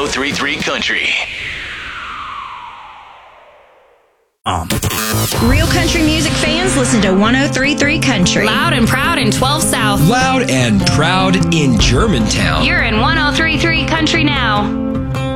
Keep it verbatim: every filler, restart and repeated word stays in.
oh three point three Country. Um. Real country music fans listen to one oh three point three Country. Loud and proud in twelve South. Loud and proud in Germantown. You're in one oh three point three Country now.